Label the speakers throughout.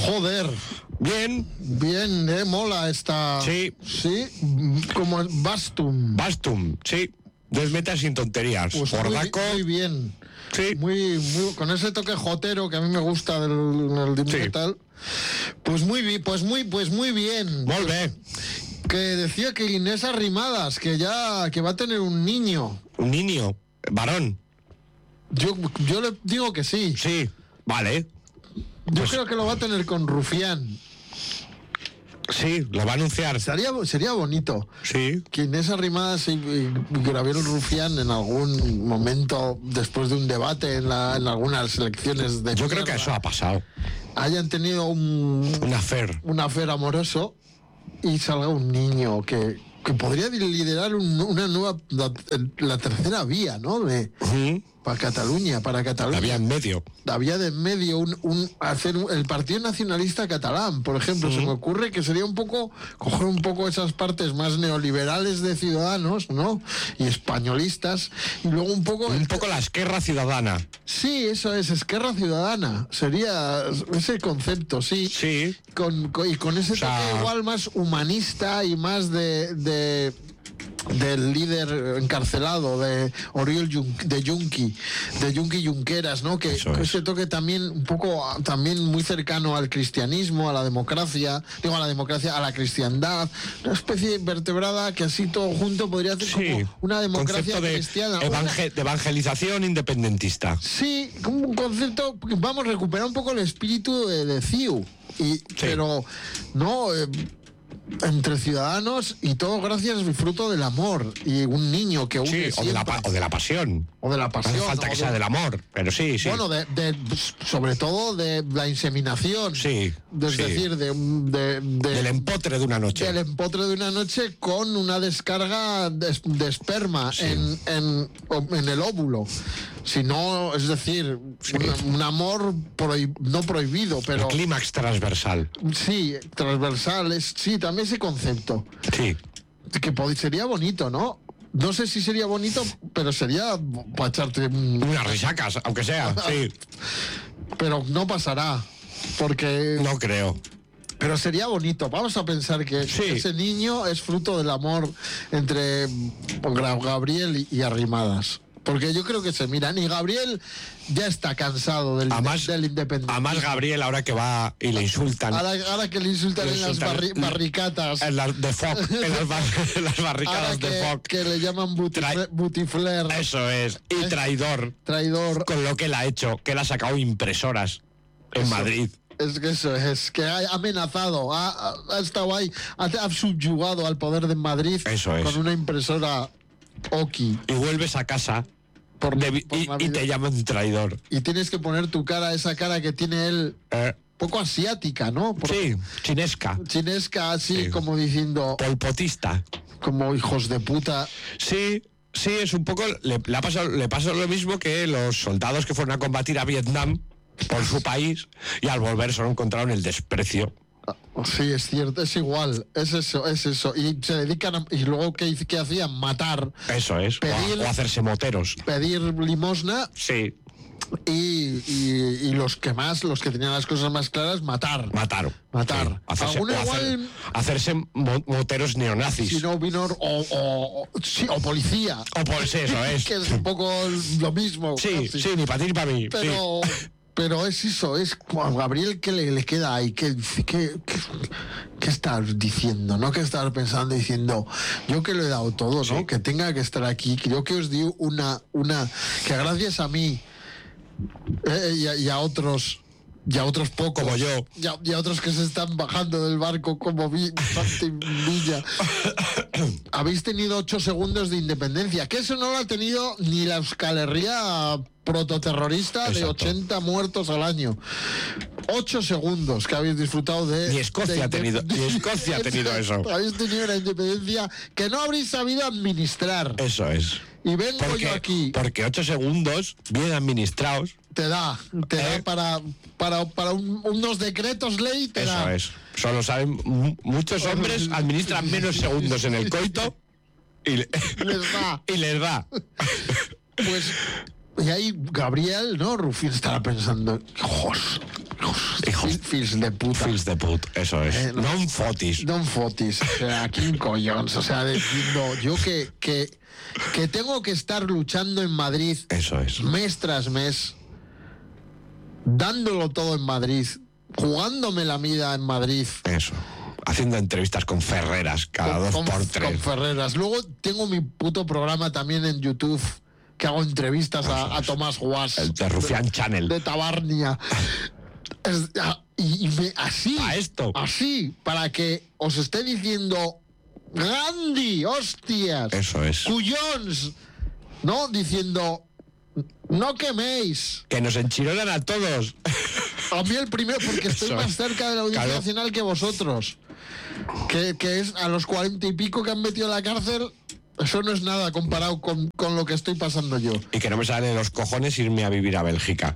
Speaker 1: Joder.
Speaker 2: Bien.
Speaker 1: Bien, mola esta...
Speaker 2: Sí.
Speaker 1: Sí, como el Bastum.
Speaker 2: Bastum, sí. Desmeta sin tonterías.
Speaker 1: Pues
Speaker 2: Gordaco.
Speaker 1: muy bien.
Speaker 2: Sí.
Speaker 1: Muy, con ese toque jotero que a mí me gusta del death metal. Pues muy bien.
Speaker 2: Molt bé.
Speaker 1: Que decía que Inés Arrimadas, que va a tener un niño.
Speaker 2: Un niño. Varón.
Speaker 1: Yo le digo que sí.
Speaker 2: Sí. Vale.
Speaker 1: Yo creo que lo va a tener con Rufián.
Speaker 2: Sí, lo va a anunciar.
Speaker 1: Sería bonito.
Speaker 2: Sí.
Speaker 1: Que Inés Arrimadas y Gabriel Rufián en algún momento, después de un debate en algunas elecciones de...
Speaker 2: Yo creo que eso ha pasado.
Speaker 1: Hayan tenido un affair amoroso y salga un niño que podría liderar una nueva... La tercera vía, ¿no? Para Cataluña.
Speaker 2: La vía en medio.
Speaker 1: La vía de en medio, hacer el Partido Nacionalista Catalán, por ejemplo. Se me ocurre que sería coger un poco esas partes más neoliberales de Ciudadanos, ¿no? Y españolistas, y luego un poco
Speaker 2: la Esquerra Ciudadana.
Speaker 1: Sí, eso es, Esquerra Ciudadana. Sería ese concepto, sí.
Speaker 2: Sí.
Speaker 1: Y con ese toque igual más humanista y más del líder encarcelado, de Oriol de Junqui Junqueras, ¿no? Que ese toque también un poco también muy cercano al cristianismo, a la democracia, a la cristiandad, una especie vertebrada que así todo junto podría hacer como una democracia cristiana.
Speaker 2: De evangelización independentista.
Speaker 1: Sí, como un concepto, vamos a recuperar un poco el espíritu de CiU, pero no... entre ciudadanos y todo gracias al fruto del amor y un niño que une
Speaker 2: o de la pasión.
Speaker 1: O de la pasión.
Speaker 2: No hace falta que sea del amor, pero sí.
Speaker 1: Bueno, sobre todo de la inseminación.
Speaker 2: Sí.
Speaker 1: Es decir,
Speaker 2: del empotre de una noche.
Speaker 1: Del empotre de una noche con una descarga de esperma en el óvulo. Si no, es decir, un amor no prohibido, pero...
Speaker 2: El clímax transversal.
Speaker 1: Sí, transversal, también ese concepto.
Speaker 2: Sí.
Speaker 1: Que sería bonito, ¿no? No sé si sería bonito, pero sería para echarte...
Speaker 2: Unas risacas, aunque sea, sí.
Speaker 1: Pero no pasará, porque...
Speaker 2: No creo.
Speaker 1: Pero sería bonito. Vamos a pensar que ese niño es fruto del amor entre Gabriel y Arrimadas. Porque yo creo que se miran. Y Gabriel ya está cansado del independentismo.
Speaker 2: Además, Gabriel, ahora que va y le insultan.
Speaker 1: Ahora que le insultan en las barricadas.
Speaker 2: En las de Foc. En las barricadas de Foc.
Speaker 1: Que le llaman butifler.
Speaker 2: Eso es. Y traidor. Con lo que él ha hecho. Que él ha sacado impresoras en Madrid.
Speaker 1: Es que eso es, que ha amenazado, ha estado ahí, ha subyugado al poder de Madrid.
Speaker 2: Eso es.
Speaker 1: Con una impresora Oki.
Speaker 2: Y vuelves a casa. Y te llaman traidor.
Speaker 1: Y tienes que poner tu cara, esa cara que tiene él, poco asiática, ¿no?
Speaker 2: Chinesca.
Speaker 1: Chinesca, así como diciendo...
Speaker 2: Polpotista.
Speaker 1: Como hijos de puta.
Speaker 2: Sí, es un poco... Le pasa lo mismo que los soldados que fueron a combatir a Vietnam por su país y al volver solo encontraron el desprecio.
Speaker 1: Sí, es cierto, es igual, es eso. Y se dedican y luego, ¿qué hacían? Matar.
Speaker 2: Eso es, o hacerse moteros.
Speaker 1: Pedir limosna.
Speaker 2: Sí.
Speaker 1: Y los que tenían las cosas más claras, matar.
Speaker 2: Sí. Hacerse moteros neonazis.
Speaker 1: Si no vino o policía.
Speaker 2: Eso es.
Speaker 1: Que es un poco lo mismo.
Speaker 2: Sí, ni para ti ni para mí.
Speaker 1: Pero es eso, es a Gabriel que le queda ahí, ¿qué estás diciendo? ¿No? ¿Qué estás pensando diciendo? Yo que lo he dado todo, ¿no? Que tenga que estar aquí, que yo que os di una que gracias a mí y a otros pocos,
Speaker 2: como yo,
Speaker 1: y a otros que se están bajando del barco como Villa, habéis tenido 8 segundos de independencia, que eso no lo ha tenido ni la Euskal Herria prototerrorista. Exacto. De 80 muertos al año. 8 segundos que habéis disfrutado de...
Speaker 2: Ni Escocia ha tenido eso.
Speaker 1: Habéis tenido una independencia que no habréis sabido administrar.
Speaker 2: Eso es.
Speaker 1: Y vengo yo aquí.
Speaker 2: Porque 8 segundos, bien administrados...
Speaker 1: Te da para unos decretos ley, te da.
Speaker 2: Eso es. Solo saben, muchos hombres administran menos segundos en el coito y les da.
Speaker 1: Pues... Y ahí Gabriel, ¿no? Rufín estará pensando, Fils de puta.
Speaker 2: Fils de put, eso es. Non fotis.
Speaker 1: Non fotis. O sea, King Collons. O sea, diciendo yo que tengo que estar luchando en Madrid.
Speaker 2: Eso es.
Speaker 1: Mes tras mes. Dándolo todo en Madrid. Jugándome la vida en Madrid.
Speaker 2: Eso. Haciendo entrevistas con Ferreras cada 2 por 3.
Speaker 1: Con Ferreras. Luego tengo mi puto programa también en YouTube, que hago entrevistas a Tomás Guas.
Speaker 2: El de Rufián Channel.
Speaker 1: De Tabarnia. Así.
Speaker 2: A esto.
Speaker 1: Así, para que os esté diciendo Gandhi, hostias.
Speaker 2: Eso es.
Speaker 1: Cuyons. ¿No? Diciendo, no queméis.
Speaker 2: Que nos enchironan a todos.
Speaker 1: A mí el primero, porque estoy
Speaker 2: Eso
Speaker 1: más
Speaker 2: es.
Speaker 1: cerca de la Audiencia
Speaker 2: Claro.
Speaker 1: Nacional que vosotros. Que es a los 40 y pico que han metido en la cárcel. Eso no es nada comparado con lo que estoy pasando yo.
Speaker 2: Y que no me sale de los cojones irme a vivir a Bélgica.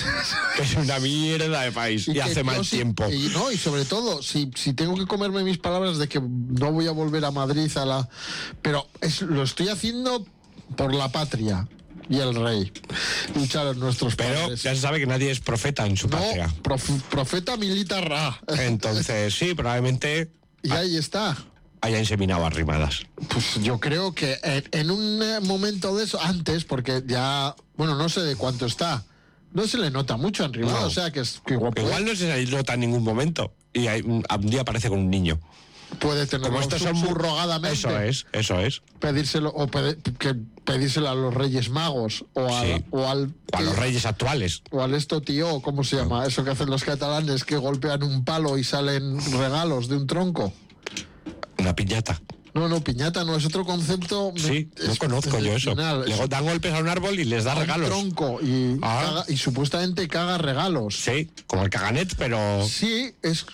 Speaker 2: Que es una mierda de país y
Speaker 1: que
Speaker 2: hace
Speaker 1: yo
Speaker 2: mal tiempo.
Speaker 1: Y sobre todo, si tengo que comerme mis palabras de que no voy a volver a Madrid pero lo estoy haciendo por la patria y el rey. Luchar nuestros
Speaker 2: Pero
Speaker 1: padres.
Speaker 2: ya se sabe que nadie es profeta en su patria.
Speaker 1: No, profeta milita ra.
Speaker 2: Entonces, sí, probablemente
Speaker 1: Y ahí está.
Speaker 2: haya inseminado arrimadas.
Speaker 1: Pues yo creo que en un momento de eso, antes, porque ya, bueno, no sé de cuánto está, no se le nota mucho a Rimado,
Speaker 2: No.
Speaker 1: o sea que igual
Speaker 2: Igual no se nota en ningún momento. Y un día aparece con un niño.
Speaker 1: puede tener
Speaker 2: Como estos son
Speaker 1: subrogadamente.
Speaker 2: Eso es.
Speaker 1: Pedírselo, o pedírselo a los Reyes Magos,
Speaker 2: Sí.
Speaker 1: o a
Speaker 2: los reyes actuales.
Speaker 1: o al esto tío, ¿cómo se llama? Eso que hacen los catalanes, que golpean un palo y salen regalos de un tronco.
Speaker 2: Una piñata.
Speaker 1: No, piñata no, es otro concepto.
Speaker 2: Sí, no conozco yo eso.
Speaker 1: original.
Speaker 2: Luego dan golpes a un árbol y les da
Speaker 1: A un
Speaker 2: regalos.
Speaker 1: tronco y supuestamente caga regalos.
Speaker 2: Sí, como el caganet, pero...
Speaker 1: Sí, es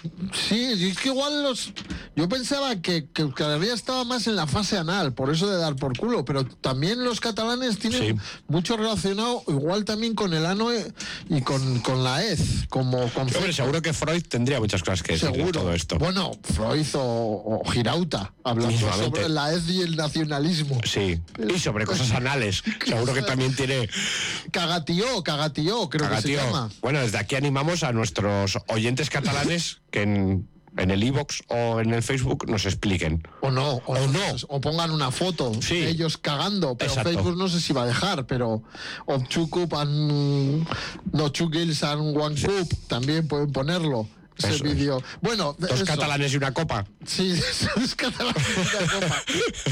Speaker 1: que igual yo pensaba que cada día estaba más en la fase anal, por eso de dar por culo, pero también los catalanes tienen
Speaker 2: Sí.
Speaker 1: mucho relacionado, igual también con el ano y con la hez, como concepto.
Speaker 2: Hombre, seguro que Freud tendría muchas cosas que decir de
Speaker 1: Seguro.
Speaker 2: todo esto.
Speaker 1: Bueno, Freud o Girauta, hablando
Speaker 2: Mismamente.
Speaker 1: sobre la hez y el nacionalismo.
Speaker 2: Sí, y sobre cosas anales. Seguro que también tiene
Speaker 1: Cagatío, creo que se
Speaker 2: cagatío.
Speaker 1: llama.
Speaker 2: Bueno, desde aquí animamos a nuestros oyentes catalanes que en el iVoox o en el Facebook nos expliquen.
Speaker 1: O no, o pongan una foto
Speaker 2: Sí.
Speaker 1: de ellos cagando, pero
Speaker 2: Exacto.
Speaker 1: Facebook no sé si va a dejar, pero o two cup and no two girls and one cup también pueden ponerlo. Ese
Speaker 2: Eso es.
Speaker 1: vídeo. Bueno,
Speaker 2: Dos
Speaker 1: eso.
Speaker 2: catalanes y una copa.
Speaker 1: Sí, es catalán y una copa.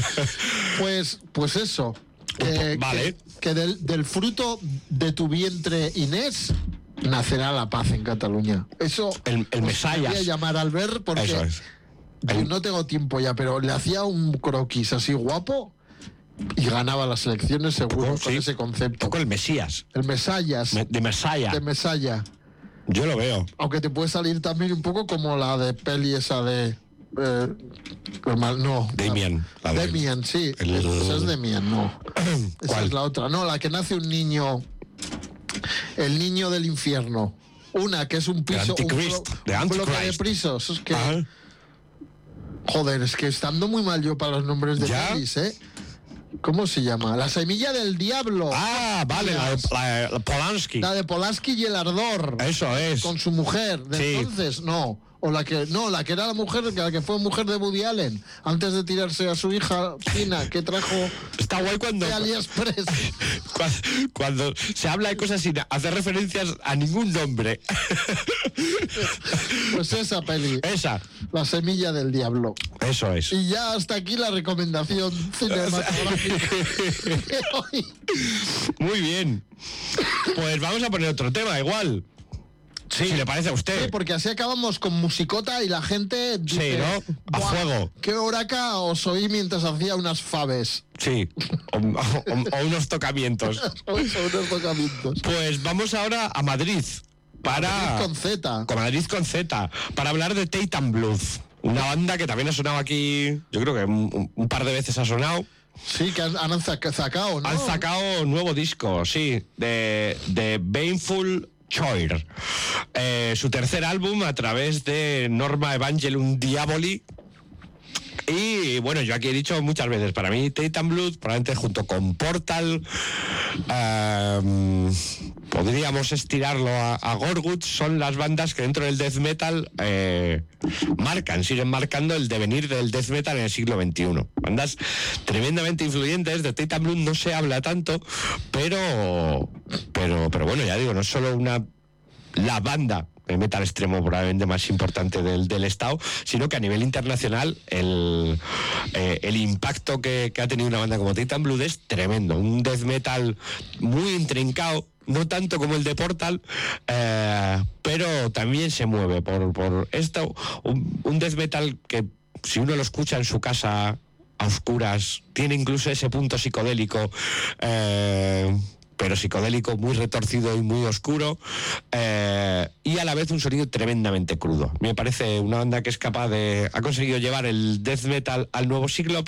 Speaker 1: Pues eso.
Speaker 2: Vale.
Speaker 1: Que del fruto de tu vientre, Inés, nacerá la paz en Cataluña. Eso
Speaker 2: El Mesías.
Speaker 1: voy a llamar al ver porque
Speaker 2: Eso es.
Speaker 1: yo no tengo tiempo ya, pero le hacía un croquis así guapo y ganaba las elecciones seguro con
Speaker 2: Sí.
Speaker 1: ese
Speaker 2: Un
Speaker 1: concepto.
Speaker 2: poco el Mesías.
Speaker 1: El Mesayas
Speaker 2: De Mesaya.
Speaker 1: de Mesaya.
Speaker 2: Yo lo veo.
Speaker 1: Aunque te puede salir también un poco como la de peli esa de... no.
Speaker 2: Damian. La de-
Speaker 1: Damian, sí.
Speaker 2: el-
Speaker 1: Esa es Damian, no. Esa
Speaker 2: ¿Cuál?
Speaker 1: es la otra. No, la que nace un niño... El niño del infierno. Una que es un piso...
Speaker 2: De Antichrist, de
Speaker 1: un bloque de
Speaker 2: Antichrist.
Speaker 1: pisos. Es que...
Speaker 2: Ajá.
Speaker 1: Joder, es que estando muy mal yo para los nombres de
Speaker 2: ¿Ya?
Speaker 1: pelis, ¿eh? ¿Cómo se llama? La semilla del diablo.
Speaker 2: Ah, vale, la Polanski.
Speaker 1: La de Polanski y el ardor.
Speaker 2: Eso es.
Speaker 1: Con su mujer. De
Speaker 2: Sí.
Speaker 1: entonces, no. O la que era la mujer, la que fue mujer de Woody Allen, antes de tirarse a su hija Tina, que trajo
Speaker 2: Está guay cuando,
Speaker 1: de AliExpress.
Speaker 2: cuando se habla de cosas sin hacer referencias a ningún nombre.
Speaker 1: Pues esa peli,
Speaker 2: Esa.
Speaker 1: La semilla del diablo.
Speaker 2: Eso es.
Speaker 1: Y ya hasta aquí la recomendación cinematográfica de hoy.
Speaker 2: Muy bien. Pues vamos a poner otro tema, igual. Sí. Si le parece a usted.
Speaker 1: Sí, porque así acabamos con musicota y la gente dice,
Speaker 2: ¿no? A
Speaker 1: "Buah,
Speaker 2: fuego".
Speaker 1: qué horaca os oí mientras hacía unas faves.
Speaker 2: Sí. O unos tocamientos.
Speaker 1: Unos tocamientos.
Speaker 2: Pues vamos ahora a Madrid. Para...
Speaker 1: Con Z.
Speaker 2: Con Madrid con Z. Para hablar de Titan Blues. Una banda que también ha sonado aquí, yo creo que un par de veces ha sonado.
Speaker 1: Sí, que han sacado, ¿no?
Speaker 2: Han sacado un nuevo disco, sí, de Baneful Choir. Su tercer álbum a través de Norma Evangelium Diaboli. Y bueno, yo aquí he dicho muchas veces, para mí Titan Blood, probablemente junto con Portal, podríamos estirarlo a Gorguts, son las bandas que dentro del death metal siguen marcando el devenir del death metal en el siglo XXI. Bandas tremendamente influyentes. De Titan Blood no se habla tanto, pero bueno, ya digo, no es solo la banda de metal extremo probablemente más importante del estado, sino que a nivel internacional el impacto que ha tenido una banda como Titan Blood es tremendo. Un death metal muy intrincado, no tanto como el de Portal, pero también se mueve por esto. Un death metal que, si uno lo escucha en su casa a oscuras, tiene incluso ese punto psicodélico, pero psicodélico muy retorcido y muy oscuro, y a la vez un sonido tremendamente crudo. Me parece una banda que es capaz ha conseguido llevar el death metal al nuevo siglo,